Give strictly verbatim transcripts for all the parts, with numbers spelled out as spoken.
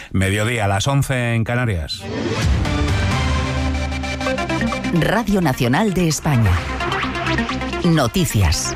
Mediodía, a las once en Canarias. Radio Nacional de España. Noticias.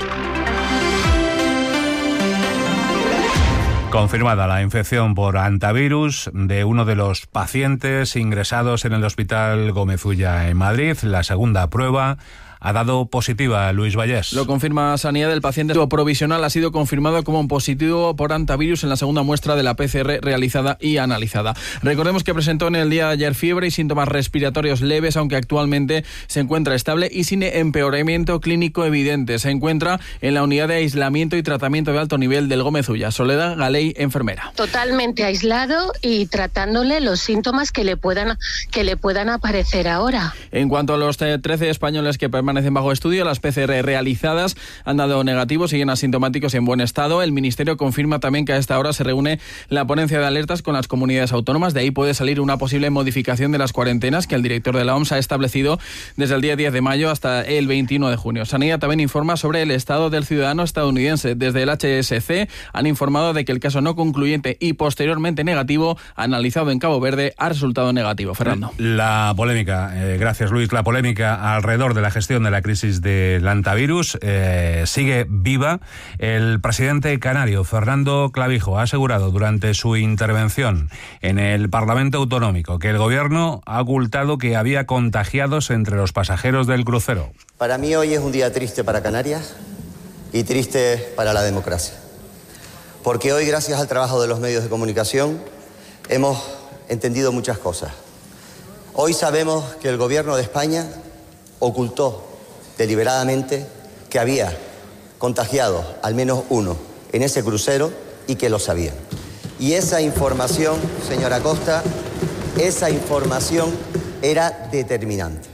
Confirmada la infección por hantavirus de uno de los pacientes ingresados en el Hospital Gómez Ulla en Madrid. La segunda prueba ha dado positiva a Luis Vallés. Lo confirma Sanidad. El paciente provisional ha sido confirmado como positivo por hantavirus en la segunda muestra de la P C R realizada y analizada. Recordemos que presentó en el día de ayer fiebre y síntomas respiratorios leves, aunque actualmente se encuentra estable y sin empeoramiento clínico evidente. Se encuentra en la unidad de aislamiento y tratamiento de alto nivel del Gómez Ulla. Soledad Galey, enfermera. Totalmente aislado y tratándole los síntomas que le puedan, que le puedan aparecer ahora. En cuanto a los trece españoles que permanecen bajo estudio, las P C R realizadas han dado negativos, siguen asintomáticos en buen estado. El Ministerio confirma también que a esta hora se reúne la ponencia de alertas con las comunidades autónomas. De ahí puede salir una posible modificación de las cuarentenas que el director de la O M S ha establecido desde el día diez de mayo hasta el veintiuno de junio. Sanidad también informa sobre el estado del ciudadano estadounidense. Desde el H S C han informado de que el caso no concluyente y posteriormente negativo, analizado en Cabo Verde, ha resultado negativo. Fernando. La polémica, eh, gracias Luis, la polémica alrededor de la gestión de la crisis del hantavirus eh, sigue viva. El presidente canario, Fernando Clavijo, ha asegurado durante su intervención en el Parlamento Autonómico que el gobierno ha ocultado que había contagiados entre los pasajeros del crucero. Para mí hoy es un día triste para Canarias y triste para la democracia. Porque hoy, gracias al trabajo de los medios de comunicación, hemos entendido muchas cosas. Hoy sabemos que el gobierno de España ocultó deliberadamente que había contagiado al menos uno en ese crucero y que lo sabían. Y esa información, señora Costa, esa información era determinante.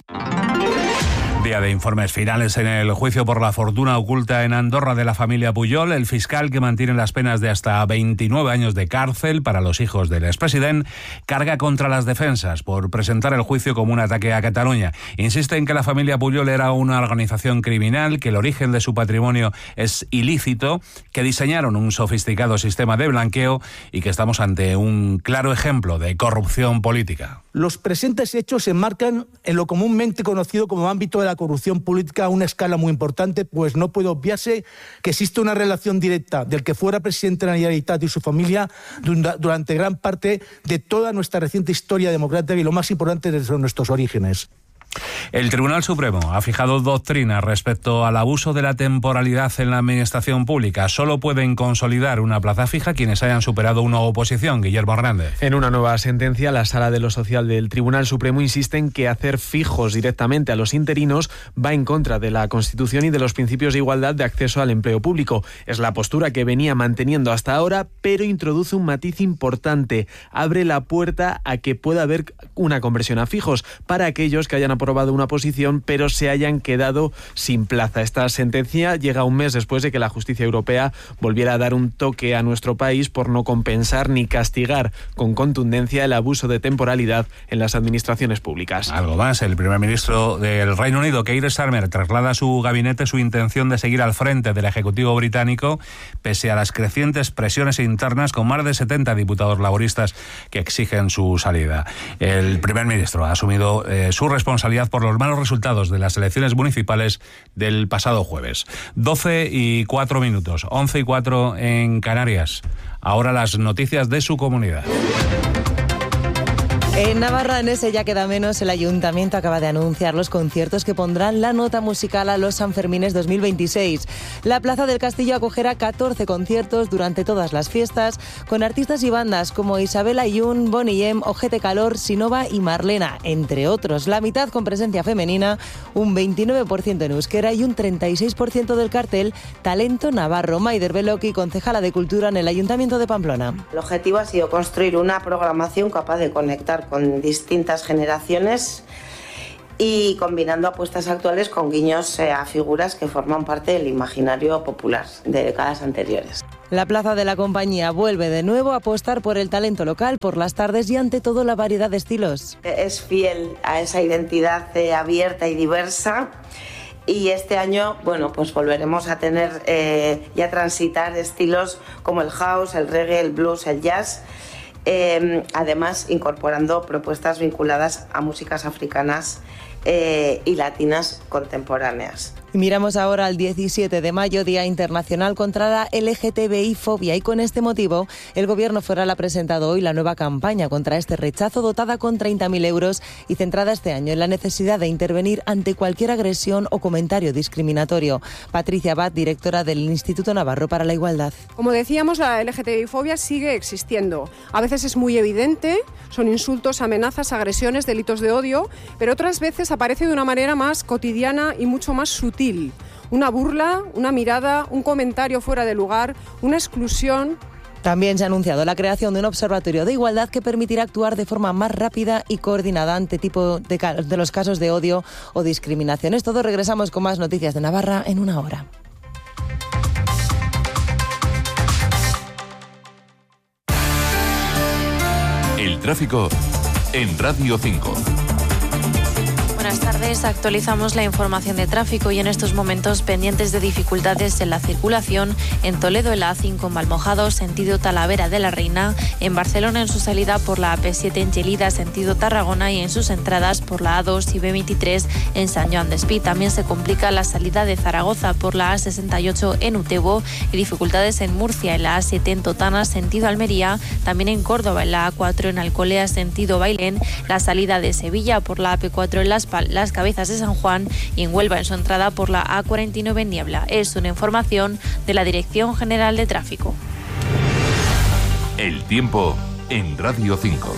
Día de informes finales en el juicio por la fortuna oculta en Andorra de la familia Pujol. El fiscal, que mantiene las penas de hasta veintinueve años de cárcel para los hijos del expresidente, carga contra las defensas por presentar el juicio como un ataque a Cataluña. Insiste en que la familia Pujol era una organización criminal, que el origen de su patrimonio es ilícito, que diseñaron un sofisticado sistema de blanqueo y que estamos ante un claro ejemplo de corrupción política. Los presentes hechos se enmarcan en lo comúnmente conocido como ámbito de la corrupción política a una escala muy importante, pues no puede obviarse que existe una relación directa del que fuera presidente de la Generalitat y su familia durante gran parte de toda nuestra reciente historia democrática y lo más importante desde nuestros orígenes. El Tribunal Supremo ha fijado doctrina respecto al abuso de la temporalidad en la administración pública. Solo pueden consolidar una plaza fija quienes hayan superado una oposición. Guillermo Hernández. En una nueva sentencia, la Sala de lo Social del Tribunal Supremo insiste en que hacer fijos directamente a los interinos va en contra de la Constitución y de los principios de igualdad de acceso al empleo público. Es la postura que venía manteniendo hasta ahora, pero introduce un matiz importante. Abre la puerta a que pueda haber una conversión a fijos para aquellos que hayan aprobado una posición pero se hayan quedado sin plaza. Esta sentencia llega un mes después de que la justicia europea volviera a dar un toque a nuestro país por no compensar ni castigar con contundencia el abuso de temporalidad en las administraciones públicas. Algo más, el primer ministro del Reino Unido, Keir Starmer, traslada a su gabinete su intención de seguir al frente del Ejecutivo británico pese a las crecientes presiones internas, con más de setenta diputados laboristas que exigen su salida. El primer ministro ha asumido eh, su responsabilidad por los malos resultados de las elecciones municipales del pasado jueves. doce y cuatro minutos, once y cuatro en Canarias. Ahora las noticias de su comunidad. En Navarra, en ese ya queda menos, el Ayuntamiento acaba de anunciar los conciertos que pondrán la nota musical a los Sanfermines dos mil veintiséis. La Plaza del Castillo acogerá catorce conciertos durante todas las fiestas, con artistas y bandas como Isabel Ayun, Bonnie M, Ojete Calor, Sinova y Marlena, entre otros. La mitad con presencia femenina, un veintinueve por ciento en euskera y un treinta y seis por ciento del cartel Talento Navarro. Maider Beloki, concejala de Cultura en el Ayuntamiento de Pamplona. El objetivo ha sido construir una programación capaz de conectar con distintas generaciones y combinando apuestas actuales con guiños eh, a figuras que forman parte del imaginario popular de décadas anteriores. La Plaza de la Compañía vuelve de nuevo a apostar por el talento local por las tardes y ante todo la variedad de estilos. Es fiel a esa identidad eh, abierta y diversa. Y este año, bueno, pues volveremos a tener eh, y a transitar estilos como el house, el reggae, el blues, el jazz eh, además incorporando propuestas vinculadas a músicas africanas eh, y latinas contemporáneas. Y miramos ahora al diecisiete de mayo, Día Internacional contra la L G T B I fobia, y con este motivo el Gobierno Foral ha presentado hoy la nueva campaña contra este rechazo, dotada con treinta mil euros y centrada este año en la necesidad de intervenir ante cualquier agresión o comentario discriminatorio. Patricia Abad, directora del Instituto Navarro para la Igualdad. Como decíamos, la L G T B I fobia sigue existiendo. A veces es muy evidente, son insultos, amenazas, agresiones, delitos de odio, pero otras veces aparece de una manera más cotidiana y mucho más sutil. Una burla, una mirada, un comentario fuera de lugar, una exclusión. También se ha anunciado la creación de un observatorio de igualdad que permitirá actuar de forma más rápida y coordinada ante tipo de, de los casos de odio o discriminaciones. Todos regresamos con más noticias de Navarra en una hora. El tráfico en Radio cinco. Buenas tardes, actualizamos la información de tráfico y en estos momentos pendientes de dificultades en la circulación en Toledo en la A cinco en Valmojado, sentido Talavera de la Reina, en Barcelona en su salida por la A P siete en Gelida, sentido Tarragona, y en sus entradas por la A dos y B veintitrés en San Joan Despí. También se complica la salida de Zaragoza por la A sesenta y ocho en Utebo y dificultades en Murcia en la A siete en Totana, sentido Almería, también en Córdoba en la A cuatro en Alcolea, sentido Bailén, la salida de Sevilla por la A P cuatro en Las Palmas, Las Cabezas de San Juan, y en Huelva en su entrada por la A cuarenta y nueve en Niebla. Es una información de la Dirección General de Tráfico. El tiempo en Radio cinco.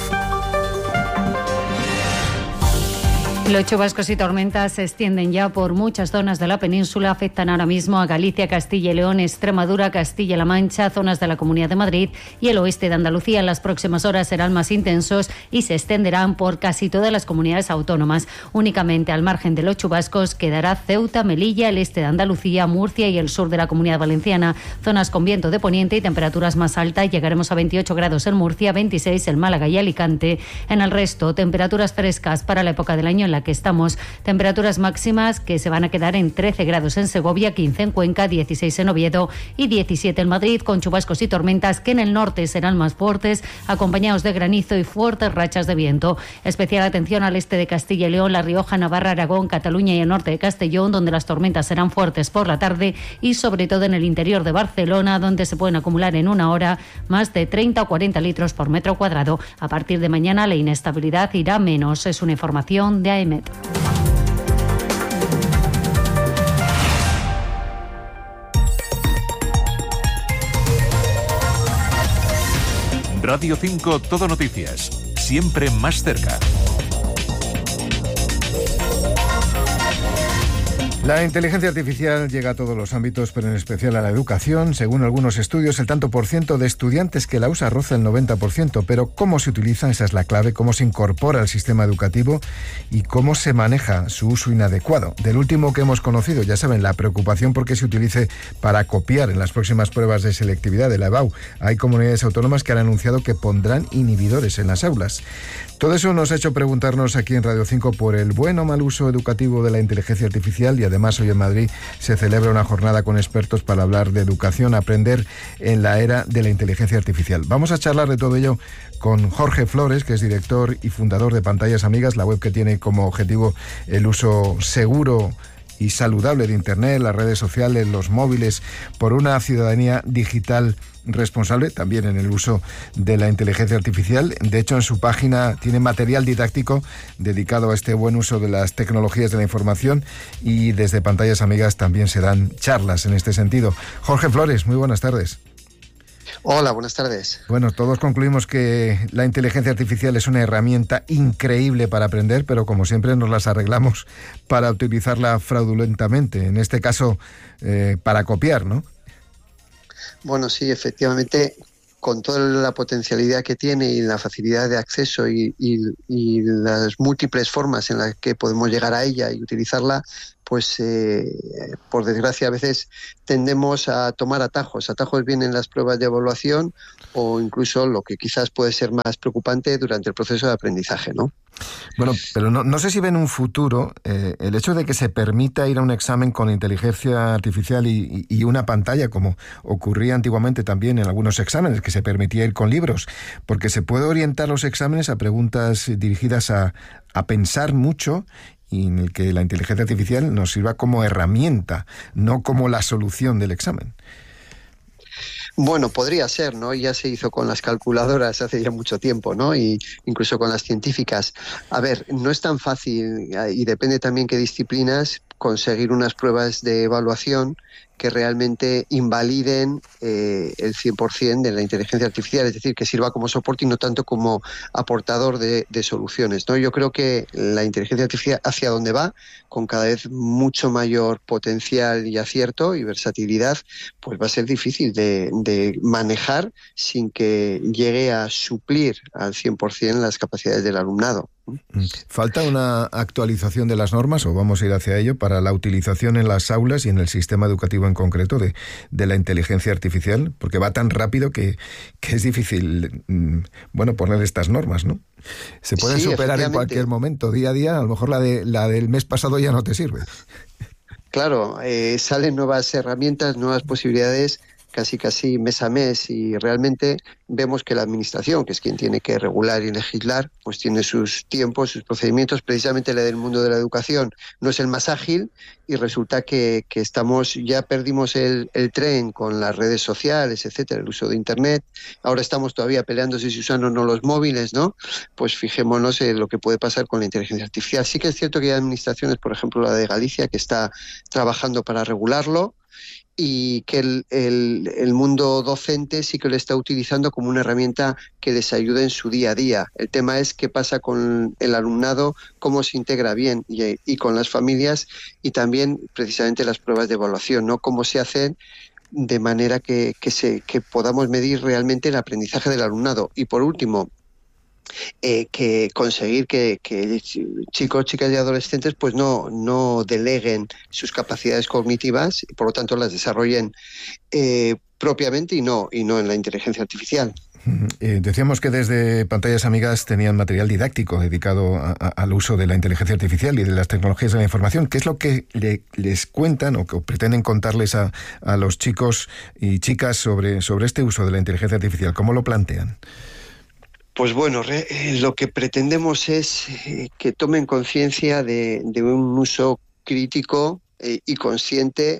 Los chubascos y tormentas se extienden ya por muchas zonas de la península, afectan ahora mismo a Galicia, Castilla y León, Extremadura, Castilla-La Mancha, zonas de la Comunidad de Madrid y el oeste de Andalucía. En las próximas horas serán más intensos y se extenderán por casi todas las comunidades autónomas. Únicamente al margen de los chubascos quedará Ceuta, Melilla, el este de Andalucía, Murcia y el sur de la Comunidad Valenciana. Zonas con viento de poniente y temperaturas más altas. Llegaremos a veintiocho grados en Murcia, veintiséis en Málaga y Alicante. En el resto, temperaturas frescas para la época del año en la que estamos. Temperaturas máximas que se van a quedar en trece grados en Segovia, quince en Cuenca, dieciséis en Oviedo y diecisiete en Madrid, con chubascos y tormentas que en el norte serán más fuertes, acompañados de granizo y fuertes rachas de viento. Especial atención al este de Castilla y León, La Rioja, Navarra, Aragón, Cataluña y el norte de Castellón, donde las tormentas serán fuertes por la tarde, y sobre todo en el interior de Barcelona, donde se pueden acumular en una hora más de treinta o cuarenta litros por metro cuadrado. A partir de mañana la inestabilidad irá menos. Es una información de A E M E T. Radio cinco Todo Noticias, siempre más cerca. La inteligencia artificial llega a todos los ámbitos, pero en especial a la educación. Según algunos estudios, el tanto por ciento de estudiantes que la usa roza el noventa por ciento. Pero ¿cómo se utiliza? Esa es la clave. ¿Cómo se incorpora al sistema educativo? Y ¿cómo se maneja su uso inadecuado? Del último que hemos conocido, ya saben, la preocupación porque se utilice para copiar en las próximas pruebas de selectividad de la E B A U. Hay comunidades autónomas que han anunciado que pondrán inhibidores en las aulas. Todo eso nos ha hecho preguntarnos aquí en Radio cinco por el buen o mal uso educativo de la inteligencia artificial, y además hoy en Madrid se celebra una jornada con expertos para hablar de educación, aprender en la era de la inteligencia artificial. Vamos a charlar de todo ello con Jorge Flores, que es director y fundador de Pantallas Amigas, la web que tiene como objetivo el uso seguro y saludable de Internet, las redes sociales, los móviles, por una ciudadanía digital responsable, también en el uso de la inteligencia artificial. De hecho, en su página tiene material didáctico dedicado a este buen uso de las tecnologías de la información, y desde Pantallas Amigas también se dan charlas en este sentido. Jorge Flores, muy buenas tardes. Hola, buenas tardes. Bueno, todos concluimos que la inteligencia artificial es una herramienta increíble para aprender, pero como siempre nos las arreglamos para utilizarla fraudulentamente, en este caso eh, para copiar, ¿no? Bueno, sí, efectivamente, con toda la potencialidad que tiene y la facilidad de acceso y, y, y las múltiples formas en las que podemos llegar a ella y utilizarla, pues eh, por desgracia a veces tendemos a tomar atajos. Atajos bien en las pruebas de evaluación o incluso lo que quizás puede ser más preocupante durante el proceso de aprendizaje, ¿no? Bueno, pero no, no sé si ven un futuro eh, el hecho de que se permita ir a un examen con inteligencia artificial y, y una pantalla, como ocurría antiguamente también en algunos exámenes, que se permitía ir con libros, porque se puede orientar los exámenes a preguntas dirigidas a, a pensar mucho, y en el que la inteligencia artificial nos sirva como herramienta, no como la solución del examen. Bueno, podría ser, ¿no? Ya se hizo con las calculadoras hace ya mucho tiempo, ¿no? Y incluso con las científicas. A ver, no es tan fácil y depende también qué disciplinas conseguir unas pruebas de evaluación que realmente invaliden eh, el cien por ciento de la inteligencia artificial, es decir, que sirva como soporte y no tanto como aportador de, de soluciones, ¿no? Yo creo que la inteligencia artificial hacia donde va, con cada vez mucho mayor potencial y acierto y versatilidad, pues va a ser difícil de, de manejar sin que llegue a suplir al cien por ciento las capacidades del alumnado. ¿Falta una actualización de las normas, o vamos a ir hacia ello, para la utilización en las aulas y en el sistema educativo en concreto de, de la inteligencia artificial? Porque va tan rápido que, que es difícil, bueno, poner estas normas, ¿no? Se pueden sí, superar en cualquier momento, día a día. A lo mejor la, de, la del mes pasado ya no te sirve. Claro, eh, salen nuevas herramientas, nuevas posibilidades, casi casi mes a mes, y realmente vemos que la administración, que es quien tiene que regular y legislar, pues tiene sus tiempos, sus procedimientos. Precisamente la del mundo de la educación no es el más ágil y resulta que, que estamos, ya perdimos el, el tren con las redes sociales, etcétera, el uso de Internet. Ahora estamos todavía peleando si se usan o no los móviles, ¿no? Pues fijémonos en lo que puede pasar con la inteligencia artificial. Sí que es cierto que hay administraciones, por ejemplo la de Galicia, que está trabajando para regularlo, y que el, el, el mundo docente sí que lo está utilizando como una herramienta que les ayude en su día a día. El tema es qué pasa con el alumnado, cómo se integra bien y, y con las familias, y también precisamente las pruebas de evaluación, ¿no? Cómo se hacen de manera que, que, se, que podamos medir realmente el aprendizaje del alumnado. Y por último, Eh, que conseguir que, que chicos, chicas y adolescentes pues no, no deleguen sus capacidades cognitivas y por lo tanto las desarrollen eh, propiamente y no, y no en la inteligencia artificial. Eh, decíamos que desde Pantallas Amigas tenían material didáctico dedicado a, a, al uso de la inteligencia artificial y de las tecnologías de la información. ¿Qué es lo que le, les cuentan o que pretenden contarles a, a los chicos y chicas sobre, sobre este uso de la inteligencia artificial? ¿Cómo lo plantean? Pues bueno, re, eh, lo que pretendemos es eh, que tomen conciencia de, de un uso crítico eh, y consciente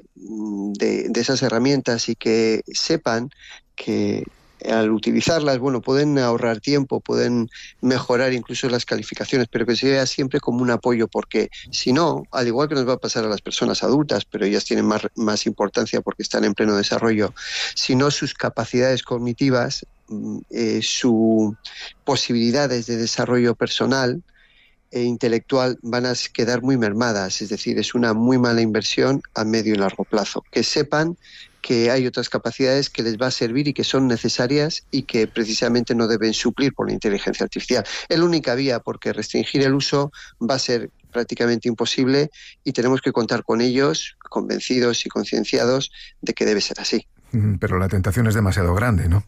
de, de esas herramientas, y que sepan que al utilizarlas, bueno, pueden ahorrar tiempo, pueden mejorar incluso las calificaciones, pero que se vea siempre como un apoyo, porque si no, al igual que nos va a pasar a las personas adultas, pero ellas tienen más, más importancia porque están en pleno desarrollo, si no, sus capacidades cognitivas, eh, sus posibilidades de desarrollo personal e intelectual van a quedar muy mermadas. Es decir, es una muy mala inversión a medio y largo plazo. Que sepan que hay otras capacidades que les va a servir y que son necesarias y que precisamente no deben suplir por la inteligencia artificial. Es la única vía, porque restringir el uso va a ser prácticamente imposible y tenemos que contar con ellos, convencidos y concienciados de que debe ser así. Pero la tentación es demasiado grande, ¿no?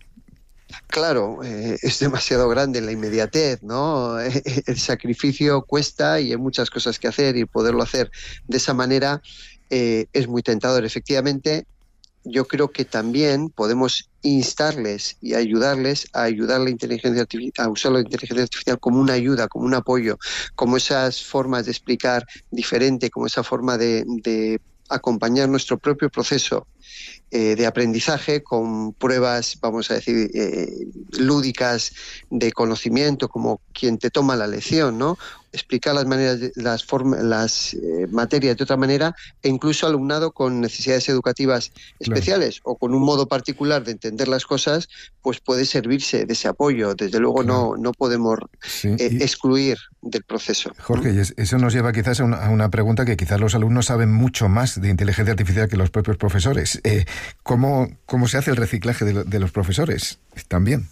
Claro, eh, es demasiado grande la inmediatez, ¿no? El sacrificio cuesta y hay muchas cosas que hacer, y poderlo hacer de esa manera eh, es muy tentador. Efectivamente, yo creo que también podemos instarles y ayudarles a ayudar la inteligencia artificial, a usar la inteligencia artificial como una ayuda, como un apoyo, como esas formas de explicar diferente, como esa forma de, de acompañar nuestro propio proceso eh, de aprendizaje con pruebas, vamos a decir, eh, lúdicas de conocimiento, como quien te toma la lección, ¿no? Explicar las maneras, de, las formas, las eh, materias de otra manera, e incluso alumnado con necesidades educativas especiales, claro, o con un modo particular de entender las cosas, pues puede servirse de ese apoyo. Desde luego, claro, no, no podemos sí, eh, y... excluir del proceso. Jorge, y eso nos lleva quizás a una, a una pregunta que quizás los alumnos saben mucho más de inteligencia artificial que los propios profesores. Eh, ¿cómo, ¿Cómo se hace el reciclaje de, lo, de los profesores también?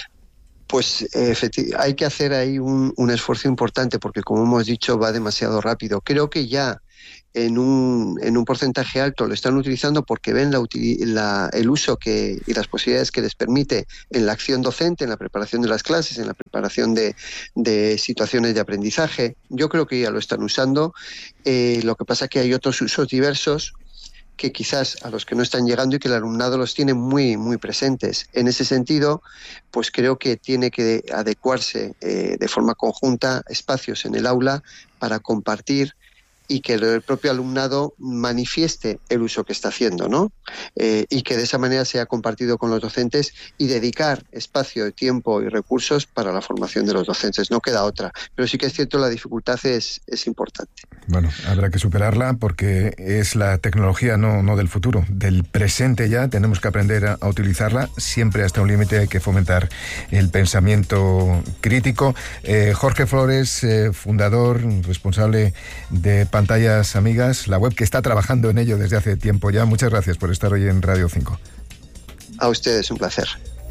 Pues eh, hay que hacer ahí un, un esfuerzo importante, porque como hemos dicho va demasiado rápido. Creo que ya en un, en un porcentaje alto lo están utilizando porque ven la, la, el uso que, y las posibilidades que les permite en la acción docente, en la preparación de las clases, en la preparación de, de situaciones de aprendizaje. Yo creo que ya lo están usando. Eh, lo que pasa es que hay otros usos diversos que quizás a los que no están llegando y que el alumnado los tiene muy, muy presentes. En ese sentido, pues creo que tiene que adecuarse eh, de forma conjunta espacios en el aula para compartir y que el propio alumnado manifieste el uso que está haciendo, ¿no? Eh, y que de esa manera sea compartido con los docentes y dedicar espacio, tiempo y recursos para la formación de los docentes. No queda otra. Pero sí que es cierto, la dificultad es, es importante. Bueno, habrá que superarla porque es la tecnología no, no del futuro, del presente ya. Tenemos que aprender a, a utilizarla. Siempre hasta un límite hay que fomentar el pensamiento crítico. Eh, Jorge Flores, eh, fundador, responsable de Pantallas Amigas, la web que está trabajando en ello desde hace tiempo ya. Muchas gracias por estar hoy en Radio cinco. A ustedes, un placer.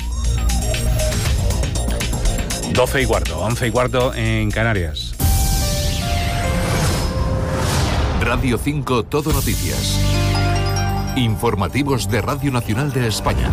doce y cuarto, once y cuarto en Canarias. Radio cinco, Todo Noticias. Informativos de Radio Nacional de España.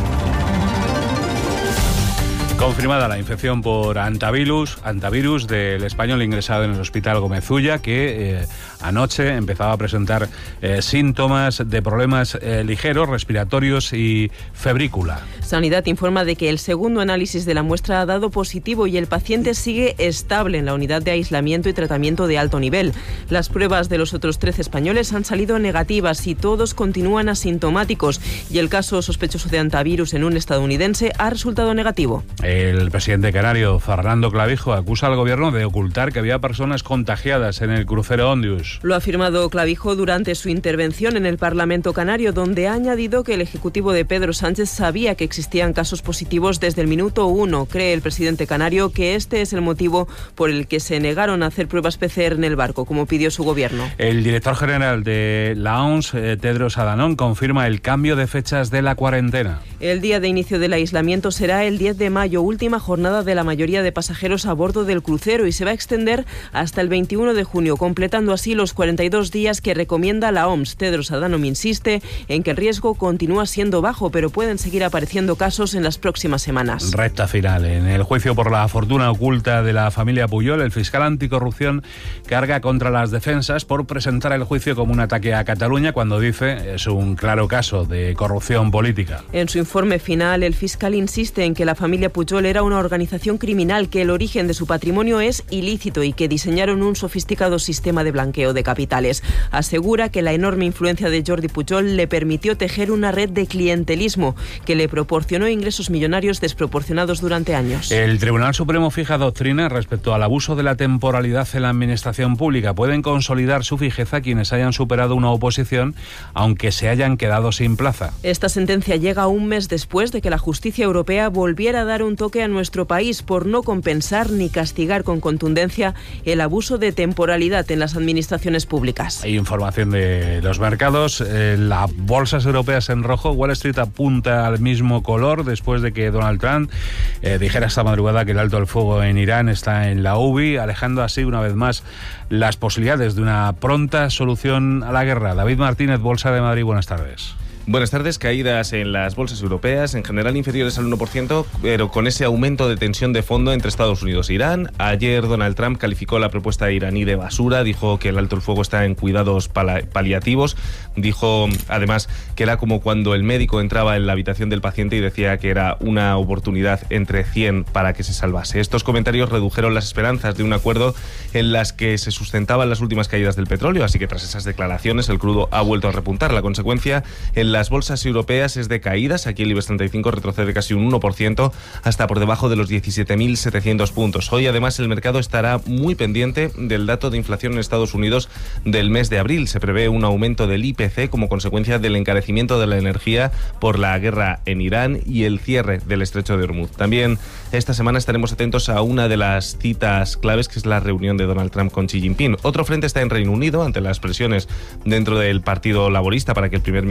Confirmada la infección por antivirus, antivirus del español ingresado en el Hospital Gómez Ulla, que eh, anoche empezaba a presentar eh, síntomas de problemas eh, ligeros, respiratorios y febrícula. Sanidad informa de que el segundo análisis de la muestra ha dado positivo y el paciente sigue estable en la unidad de aislamiento y tratamiento de alto nivel. Las pruebas de los otros trece españoles han salido negativas y todos continúan asintomáticos, y el caso sospechoso de antivirus en un estadounidense ha resultado negativo. El presidente canario, Fernando Clavijo, acusa al gobierno de ocultar que había personas contagiadas en el crucero Ondius. Lo ha afirmado Clavijo durante su intervención en el Parlamento canario, donde ha añadido que el ejecutivo de Pedro Sánchez sabía que existían casos positivos desde el minuto uno. Cree el presidente canario que este es el motivo por el que se negaron a hacer pruebas P C R en el barco, como pidió su gobierno. El director general de la O M S, Tedros Adhanom, confirma el cambio de fechas de la cuarentena. El día de inicio del aislamiento será el diez de mayo, última jornada de la mayoría de pasajeros a bordo del crucero, y se va a extender hasta el veintiuno de junio, completando así los cuarenta y dos días que recomienda la O M S. Tedros Adhanom insiste en que el riesgo continúa siendo bajo, pero pueden seguir apareciendo casos en las próximas semanas. Recta final. En el juicio por la fortuna oculta de la familia Pujol, el fiscal anticorrupción carga contra las defensas por presentar el juicio como un ataque a Cataluña, cuando dice es un claro caso de corrupción política. En su informe final, el fiscal insiste en que la familia Pujol era una organización criminal, que el origen de su patrimonio es ilícito y que diseñaron un sofisticado sistema de blanqueo de capitales. Asegura que la enorme influencia de Jordi Pujol le permitió tejer una red de clientelismo que le proporcionó ingresos millonarios desproporcionados durante años. El Tribunal Supremo fija doctrina respecto al abuso de la temporalidad en la administración pública. Pueden consolidar su fijeza quienes hayan superado una oposición, aunque se hayan quedado sin plaza. Esta sentencia llega un mes después de que la justicia europea volviera a dar un toque a nuestro país por no compensar ni castigar con contundencia el abuso de temporalidad en las administraciones públicas. Hay información de los mercados. Eh, las bolsas europeas en rojo. Wall Street apunta al mismo color después de que Donald Trump eh, dijera esta madrugada que el alto el fuego en Irán está en la U B I, alejando así una vez más las posibilidades de una pronta solución a la guerra. David Martínez, Bolsa de Madrid, buenas tardes. Buenas tardes. Caídas en las bolsas europeas, en general inferiores al uno por ciento, pero con ese aumento de tensión de fondo entre Estados Unidos e Irán. Ayer Donald Trump calificó la propuesta iraní de basura, dijo que el alto el fuego está en cuidados paliativos, dijo además que era como cuando el médico entraba en la habitación del paciente y decía que era una oportunidad entre cien para que se salvase. Estos comentarios redujeron las esperanzas de un acuerdo en las que se sustentaban las últimas caídas del petróleo, así que tras esas declaraciones el crudo ha vuelto a repuntar. La consecuencia en la Las bolsas europeas es de caídas. Aquí el IBEX treinta y cinco retrocede casi un uno por ciento hasta por debajo de los diecisiete mil setecientos puntos. Hoy además el mercado estará muy pendiente del dato de inflación en Estados Unidos del mes de abril. Se prevé un aumento del I P C como consecuencia del encarecimiento de la energía por la guerra en Irán y el cierre del estrecho de Hormuz. También esta semana estaremos atentos a una de las citas claves, que es la reunión de Donald Trump con Xi Jinping. Otro frente está en Reino Unido ante las presiones dentro del Partido Laborista para que el primer ministro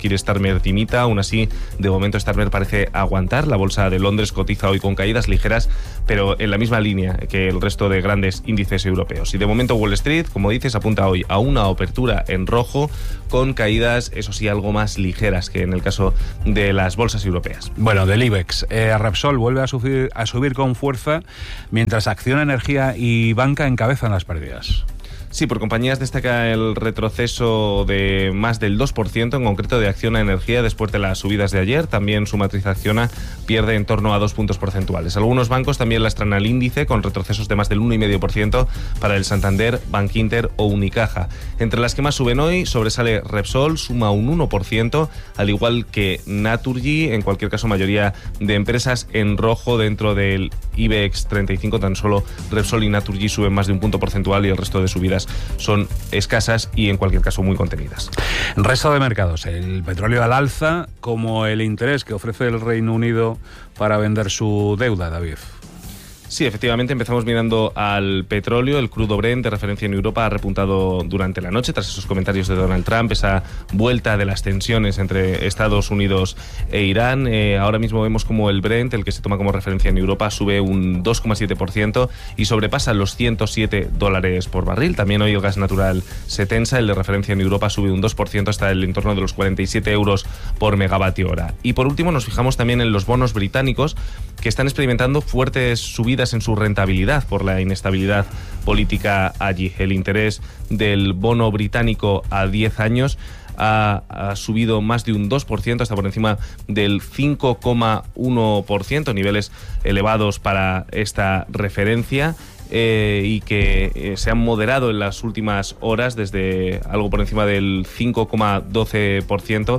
Keir Starmer dimita. Aún así, de momento Starmer parece aguantar. La bolsa de Londres cotiza hoy con caídas ligeras, pero en la misma línea que el resto de grandes índices europeos. Y de momento Wall Street, como dices, apunta hoy a una apertura en rojo, con caídas, eso sí, algo más ligeras que en el caso de las bolsas europeas. Bueno, del IBEX, eh, Repsol vuelve a subir, a subir con fuerza, mientras Acciona, Energía y Banca encabezan las pérdidas. Sí, por compañías destaca el retroceso de más del dos por ciento, en concreto de Acciona Energía, después de las subidas de ayer. También su matriz Acciona pierde en torno a dos puntos porcentuales. Algunos bancos también lastran al índice, con retrocesos de más del uno coma cinco por ciento para el Santander, Bankinter o Unicaja. Entre las que más suben hoy sobresale Repsol, suma un uno por ciento, al igual que Naturgy. En cualquier caso, mayoría de empresas en rojo dentro del IBEX treinta y cinco. Tan solo Repsol y Naturgy suben más de un punto porcentual y el resto de subidas son escasas y en cualquier caso muy contenidas. Resto de mercados, el petróleo al alza, como el interés que ofrece el Reino Unido para vender su deuda, David. Sí, efectivamente, empezamos mirando al petróleo. El crudo Brent, de referencia en Europa, ha repuntado durante la noche tras esos comentarios de Donald Trump, esa vuelta de las tensiones entre Estados Unidos e Irán. Eh, ahora mismo vemos como el Brent, el que se toma como referencia en Europa, sube un dos coma siete por ciento y sobrepasa los ciento siete dólares por barril. También hoy el gas natural se tensa, el de referencia en Europa sube un dos por ciento hasta el entorno de los cuarenta y siete euros por megavatio hora. Y por último nos fijamos también en los bonos británicos, que están experimentando fuertes subidas en su rentabilidad por la inestabilidad política allí. El interés del bono británico a diez años ha, ha subido más de un dos por ciento, hasta por encima del cinco coma uno por ciento, niveles elevados para esta referencia. Eh, y que eh, se han moderado en las últimas horas desde algo por encima del cinco coma doce por ciento,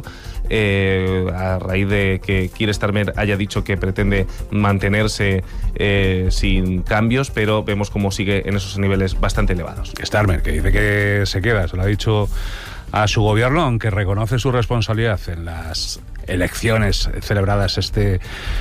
eh, a raíz de que Keir Starmer haya dicho que pretende mantenerse eh, sin cambios, pero vemos cómo sigue en esos niveles bastante elevados. Starmer, que dice que se queda, se lo ha dicho a su gobierno, aunque reconoce su responsabilidad en las elecciones celebradas este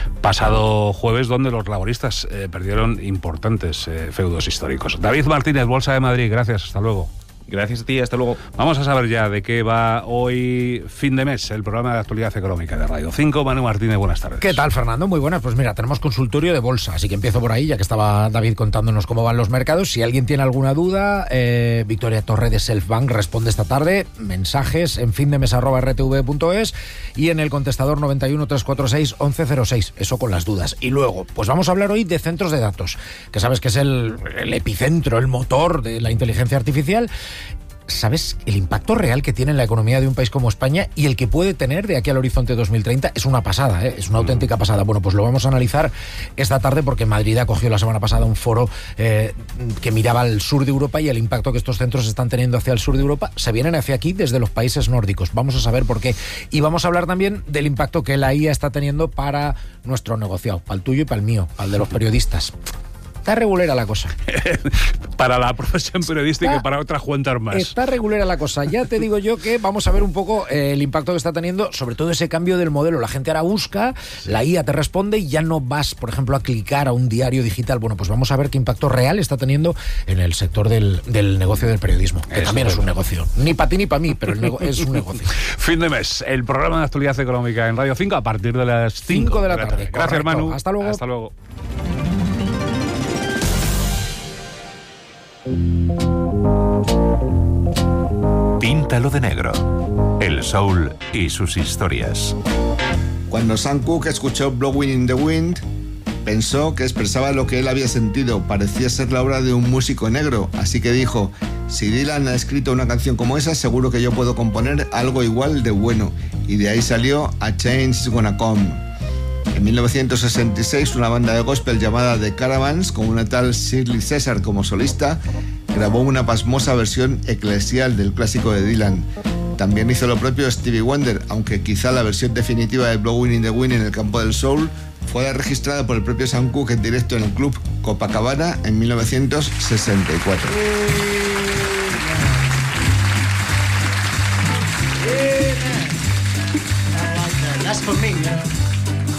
pasado jueves, donde los laboristas eh, perdieron importantes eh, feudos históricos. David Martínez, Bolsa de Madrid, gracias, hasta luego. Gracias a ti, hasta luego. Vamos a saber ya de qué va hoy Fin de Mes, el programa de actualidad económica de Radio cinco. Manu Martínez, buenas tardes. ¿Qué tal, Fernando? Muy buenas. Pues mira, tenemos consultorio de bolsa, así que empiezo por ahí, ya que estaba David contándonos cómo van los mercados. Si alguien tiene alguna duda, eh, Victoria Torre de Selfbank responde esta tarde. Mensajes en findemes arroba r t v punto es y en el contestador noventa y uno, trescientos cuarenta y seis, once cero seis. Eso con las dudas. Y luego, pues vamos a hablar hoy de centros de datos, que sabes que es el, el epicentro, el motor de la inteligencia artificial. ¿Sabes el impacto real que tiene en la economía de un país como España y el que puede tener de aquí al horizonte dos mil treinta? Es una pasada, ¿eh? Es una auténtica pasada. Bueno, pues lo vamos a analizar esta tarde porque Madrid acogió la semana pasada un foro eh, que miraba al sur de Europa y el impacto que estos centros están teniendo hacia el sur de Europa. Se vienen hacia aquí desde los países nórdicos. Vamos a saber por qué. Y vamos a hablar también del impacto que la I A está teniendo para nuestro negociado, para el tuyo y para el mío, para el de los periodistas. Está regulera la cosa. Para la profesión periodística está, y para otras cuentas más. Está regulera la cosa. Ya te digo yo que vamos a ver un poco eh, el impacto que está teniendo, sobre todo ese cambio del modelo. La gente ahora busca, sí. La I A te responde y ya no vas, por ejemplo, a clicar a un diario digital. Bueno, pues vamos a ver qué impacto real está teniendo en el sector del, del negocio del periodismo, que Eso también es un negocio. Ni para ti ni para mí, pero el nego- es un negocio. Fin de mes, el programa de actualidad económica en Radio cinco a partir de las cinco de la tarde. Gracias, Manu. Hasta luego. Hasta luego. Píntalo de negro. El soul y sus historias. Cuando Sam Cooke escuchó Blowing in the Wind, pensó que expresaba lo que él había sentido. Parecía ser la obra de un músico negro, así que dijo: si Dylan ha escrito una canción como esa, seguro que yo puedo componer algo igual de bueno. Y de ahí salió A Change Is Gonna Come. En mil novecientos sesenta y seis, una banda de gospel llamada The Caravans, con una tal Shirley César como solista, grabó una pasmosa versión eclesial del clásico de Dylan. También hizo lo propio Stevie Wonder, aunque quizá la versión definitiva de Blowing in the Wind en el campo del soul fue registrada por el propio Sam Cooke en directo en el club Copacabana en mil novecientos sesenta y cuatro. That's for me, man.